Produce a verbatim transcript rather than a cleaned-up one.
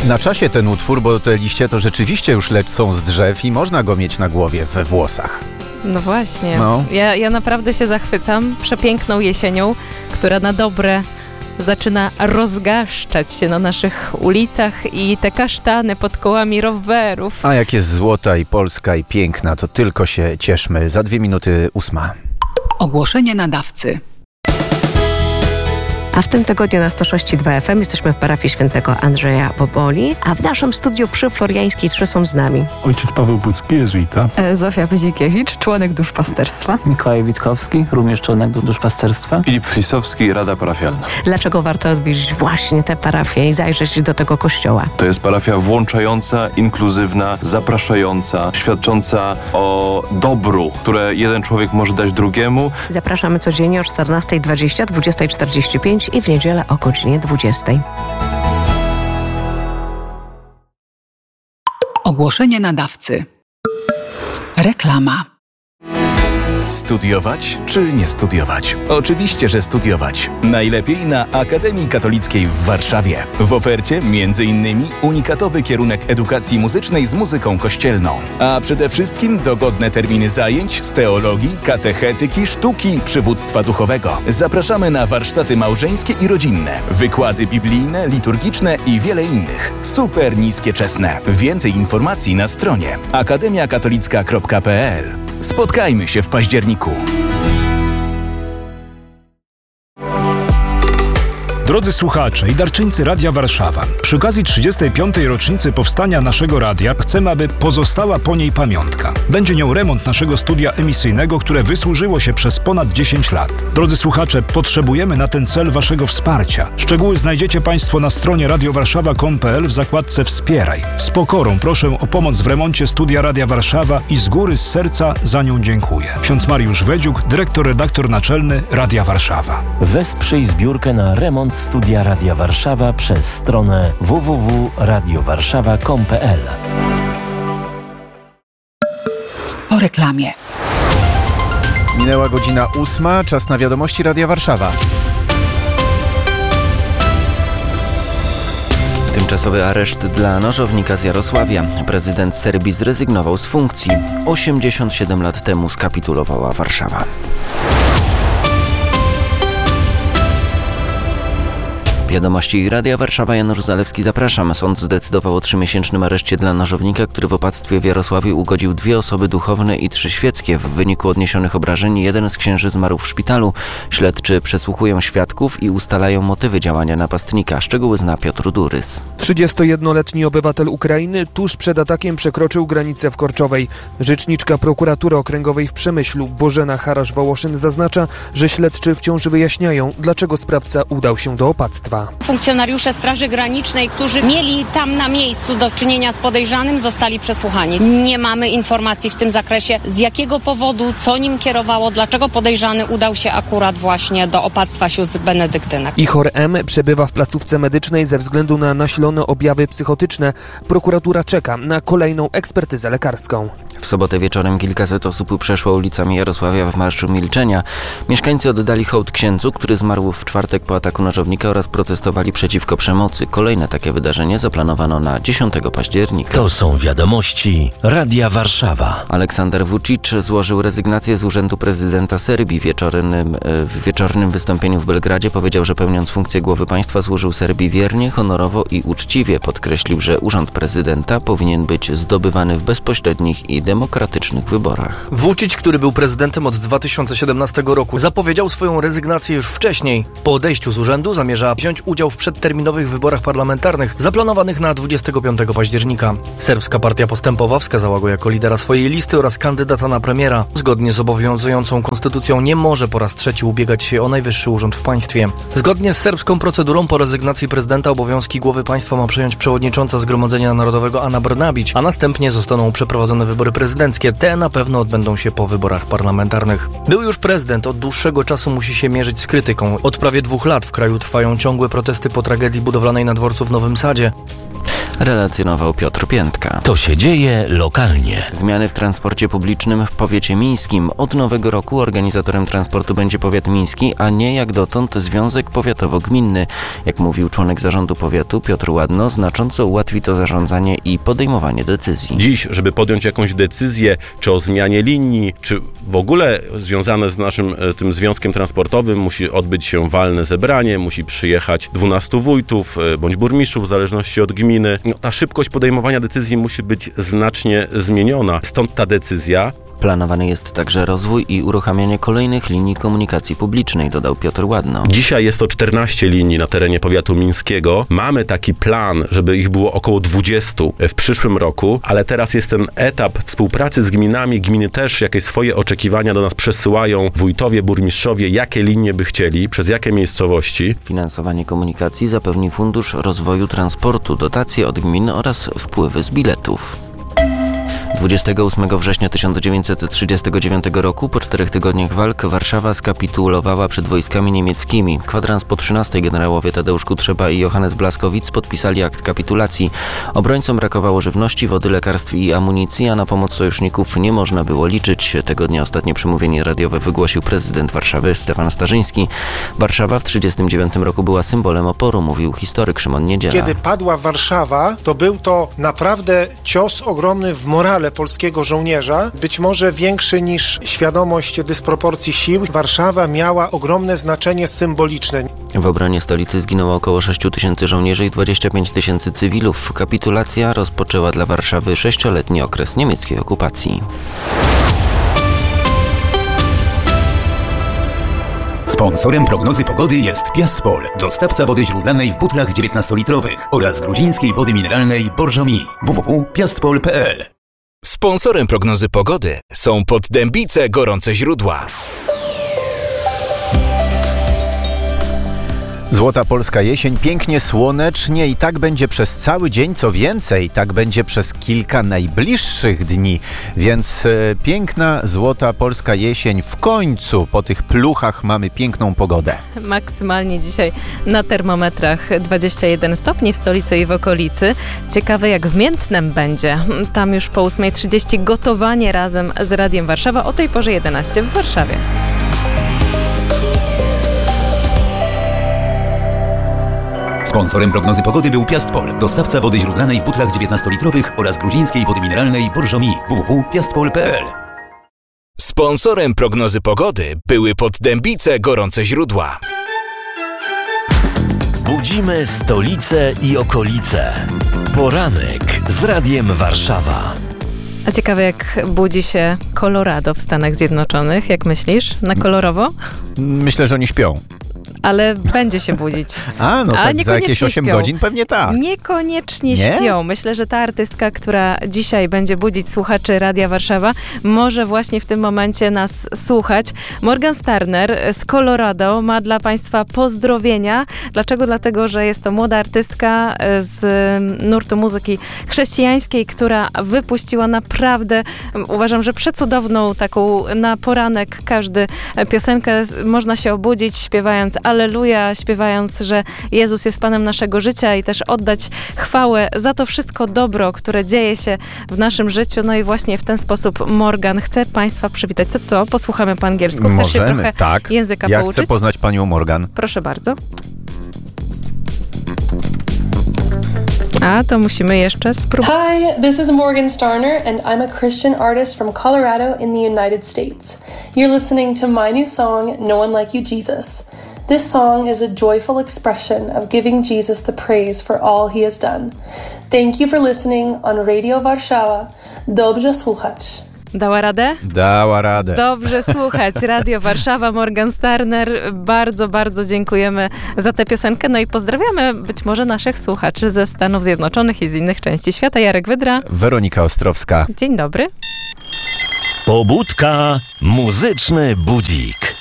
Na czasie ten utwór, bo te liście to rzeczywiście już lecą z drzew i można go mieć na głowie, we włosach. No właśnie. No. Ja, ja naprawdę się zachwycam przepiękną jesienią, która na dobre zaczyna rozgaszczać się na naszych ulicach i te kasztany pod kołami rowerów. A jak jest złota i polska i piękna, to tylko się cieszmy. Za dwie minuty ósma. Ogłoszenie nadawcy. A w tym tygodniu na sto sześć i dwa F M jesteśmy w parafii świętego Andrzeja Boboli, a w naszym studiu przy Floriańskiej trzy są z nami Ojciec Paweł Pucki, jezuita. Zofia Pyzikiewicz, członek duszpasterstwa. Mikołaj Witkowski, również członek duszpasterstwa. Filip Flisowski, Rada Parafialna. Dlaczego warto odwiedzić właśnie tę parafię i zajrzeć do tego kościoła? To jest parafia włączająca, inkluzywna, zapraszająca, świadcząca o dobru, które jeden człowiek może dać drugiemu. Zapraszamy codziennie o czternasta dwadzieścia, dwudziesta czterdzieści pięć i w niedzielę o godzinie dwudziestej. Ogłoszenie nadawcy. Reklama. Studiować czy nie studiować? Oczywiście, że studiować. Najlepiej na Akademii Katolickiej w Warszawie. W ofercie między innymi unikatowy kierunek edukacji muzycznej z muzyką kościelną. A przede wszystkim dogodne terminy zajęć z teologii, katechetyki, sztuki, przywództwa duchowego. Zapraszamy na warsztaty małżeńskie i rodzinne, wykłady biblijne, liturgiczne i wiele innych. Super niskie czesne. Więcej informacji na stronie akademia katolicka kropka p l. Spotkajmy się w październiku. Drodzy słuchacze i darczyńcy Radia Warszawa, przy okazji trzydziestej piątej rocznicy powstania naszego radia chcemy, aby pozostała po niej pamiątka. Będzie nią remont naszego studia emisyjnego, które wysłużyło się przez ponad dziesięć lat. Drodzy słuchacze, potrzebujemy na ten cel waszego wsparcia. Szczegóły znajdziecie państwo na stronie radiowarszawa kropka com kropka p l w zakładce Wspieraj. Z pokorą proszę o pomoc w remoncie studia Radia Warszawa i z góry, z serca za nią dziękuję. Ksiądz Mariusz Wedziuk, dyrektor, redaktor naczelny Radia Warszawa. Wesprzyj zbiórkę na remont studia Radia Warszawa przez stronę w w w kropka radio warszawa kropka com kropka p l. Po reklamie. Minęła godzina ósma, czas na wiadomości Radia Warszawa. Tymczasowy areszt dla nożownika z Jarosławia. Prezydent Serbii zrezygnował z funkcji. osiemdziesiąt siedem lat temu skapitulowała Warszawa. Wiadomości Radia Warszawa, Janusz Zalewski, zapraszam. Sąd zdecydował o trzymiesięcznym areszcie dla nożownika, który w opactwie w Jarosławiu ugodził dwie osoby duchowne i trzy świeckie. W wyniku odniesionych obrażeń jeden z księży zmarł w szpitalu. Śledczy przesłuchują świadków i ustalają motywy działania napastnika. Szczegóły zna Piotr Durys. trzydziestojednoletni obywatel Ukrainy tuż przed atakiem przekroczył granicę w Korczowej. Rzeczniczka prokuratury okręgowej w Przemyślu Bożena Harasz-Wołoszyn zaznacza, że śledczy wciąż wyjaśniają, dlaczego sprawca udał się do opactwa. Funkcjonariusze Straży Granicznej, którzy mieli tam na miejscu do czynienia z podejrzanym, zostali przesłuchani. Nie mamy informacji w tym zakresie, z jakiego powodu, co nim kierowało, dlaczego podejrzany udał się akurat właśnie do opactwa sióstr benedyktynek. Ichor M. przebywa w placówce medycznej ze względu na nasilone objawy psychotyczne. Prokuratura czeka na kolejną ekspertyzę lekarską. W sobotę wieczorem kilkaset osób przeszło ulicami Jarosławia w Marszu Milczenia. Mieszkańcy oddali hołd księdzu, który zmarł w czwartek po ataku nożownika, oraz protestowali przeciwko przemocy. Kolejne takie wydarzenie zaplanowano na dziesiątego października. To są wiadomości Radia Warszawa. Aleksander Vučić złożył rezygnację z urzędu prezydenta Serbii. Wieczornym, w wieczornym wystąpieniu w Belgradzie powiedział, że pełniąc funkcję głowy państwa służył Serbii wiernie, honorowo i uczciwie. Podkreślił, że urząd prezydenta powinien być zdobywany w bezpośrednich i demokratycznych wyborach. Vučić, który był prezydentem od dwa tysiące siedemnastego roku, zapowiedział swoją rezygnację już wcześniej. Po odejściu z urzędu zamierza wziąć udział w przedterminowych wyborach parlamentarnych zaplanowanych na dwudziestego piątego października. Serbska Partia Postępowa wskazała go jako lidera swojej listy oraz kandydata na premiera. Zgodnie z obowiązującą konstytucją nie może po raz trzeci ubiegać się o najwyższy urząd w państwie. Zgodnie z serbską procedurą po rezygnacji prezydenta obowiązki głowy państwa ma przejąć przewodnicząca Zgromadzenia Narodowego Ana Brnabić, a następnie zostaną przeprowadzone wybory prezydenckie. Te na pewno odbędą się po wyborach parlamentarnych. Był już prezydent, od dłuższego czasu musi się mierzyć z krytyką. Od prawie dwóch lat w kraju trwają ciągłe protesty po tragedii budowlanej na dworcu w Nowym Sadzie. relacjonował Piotr Piętka. To się dzieje lokalnie. Zmiany w transporcie publicznym w powiecie mińskim. Od nowego roku organizatorem transportu będzie powiat miński, a nie jak dotąd Związek Powiatowo-Gminny. Jak mówił członek zarządu powiatu Piotr Ładno, znacząco ułatwi to zarządzanie i podejmowanie decyzji. Dziś, żeby podjąć jakąś decyzję, czy o zmianie linii, czy w ogóle związane z naszym tym związkiem transportowym, musi odbyć się walne zebranie, musi przyjechać dwunastu wójtów bądź burmistrzów, w zależności od gminy. No, ta szybkość podejmowania decyzji musi być znacznie zmieniona. Stąd ta decyzja. Planowany jest także rozwój i uruchamianie kolejnych linii komunikacji publicznej, dodał Piotr Ładno. Dzisiaj jest to czternaście linii na terenie powiatu mińskiego. Mamy taki plan, żeby ich było około dwudziestu w przyszłym roku, ale teraz jest ten etap współpracy z gminami. Gminy też jakieś swoje oczekiwania do nas przesyłają. Wójtowie, burmistrzowie, jakie linie by chcieli, przez jakie miejscowości. Finansowanie komunikacji zapewni Fundusz Rozwoju Transportu, dotacje od gmin oraz wpływy z biletów. dwudziestego ósmego września tysiąc dziewięćset trzydziestego dziewiątego roku, po czterech tygodniach walk, Warszawa skapitulowała przed wojskami niemieckimi. Kwadrans po trzynastej generałowie Tadeusz Kutrzeba i Johannes Blaskowicz podpisali akt kapitulacji. Obrońcom brakowało żywności, wody, lekarstw i amunicji, a na pomoc sojuszników nie można było liczyć. Tego dnia ostatnie przemówienie radiowe wygłosił prezydent Warszawy Stefan Starzyński. Warszawa w trzydziestym dziewiątym roku była symbolem oporu, mówił historyk Szymon Niedziela. Kiedy padła Warszawa, to był to naprawdę cios ogromny w morale polskiego żołnierza, być może większy niż świadomość dysproporcji sił. Warszawa miała ogromne znaczenie symboliczne. W obronie stolicy zginęło około sześć tysięcy żołnierzy i dwadzieścia pięć tysięcy cywilów. Kapitulacja rozpoczęła dla Warszawy sześcioletni okres niemieckiej okupacji. Sponsorem prognozy pogody jest Piastpol, dostawca wody źródlanej w butlach dziewiętnastolitrowych oraz gruzińskiej wody mineralnej Borżomi. w w w kropka piastpol kropka p l. Sponsorem prognozy pogody są Poddębice Gorące Źródła. Złota polska jesień, pięknie, słonecznie i tak będzie przez cały dzień, co więcej, tak będzie przez kilka najbliższych dni, więc e, piękna, złota polska jesień, w końcu po tych pluchach mamy piękną pogodę. Maksymalnie dzisiaj na termometrach dwadzieścia jeden stopni w stolicy i w okolicy. Ciekawe jak w Miętnem będzie. Tam już po ósmej trzydzieści gotowanie razem z Radiem Warszawa, o tej porze jedenaście w Warszawie. Sponsorem prognozy pogody był Piastpol, dostawca wody źródlanej w butlach dziewiętnastolitrowych oraz gruzińskiej wody mineralnej Borżomi. w w w kropka piastpol kropka p l. Sponsorem prognozy pogody były Poddębice Gorące Źródła. Budzimy stolicę i okolice. Poranek z Radiem Warszawa. A ciekawe jak budzi się Colorado w Stanach Zjednoczonych, jak myślisz? Na kolorowo? Myślę, że oni śpią. Ale będzie się budzić. A, no A tak za jakieś osiem śpią. godzin pewnie tak. Niekoniecznie Nie? śpią. Myślę, że ta artystka, która dzisiaj będzie budzić słuchaczy Radia Warszawa, może właśnie w tym momencie nas słuchać. Morgan Starner z Colorado ma dla Państwa pozdrowienia. Dlaczego? Dlatego, że jest to młoda artystka z nurtu muzyki chrześcijańskiej, która wypuściła naprawdę, uważam, że przecudowną taką na poranek każdy piosenkę. Można się obudzić śpiewając Alleluja, śpiewając, że Jezus jest Panem naszego życia i też oddać chwałę za to wszystko dobro, które dzieje się w naszym życiu. No i właśnie w ten sposób Morgan chce Państwa przywitać. Co, co? Posłuchamy po angielsku. Chcesz Możemy, się trochę tak. języka Ja pouczyć? chcę poznać panią Morgan. Proszę bardzo. A, to musimy jeszcze spróbować. Hi, this is Morgan Starner, and I'm a Christian artist from Colorado in the United States. You're listening to my new song, No One Like You, Jesus. This song is a joyful expression of giving Jesus the praise for all he has done. Thank you for listening on Radio Warszawa. Dobrze słuchać. Dała radę? Dała radę. Dobrze słuchać. Radio Warszawa, Morgan Starner. Bardzo, bardzo dziękujemy za tę piosenkę. No i pozdrawiamy być może naszych słuchaczy ze Stanów Zjednoczonych i z innych części świata. Jarek Wydra. Weronika Ostrowska. Dzień dobry. Pobudka, muzyczny budzik.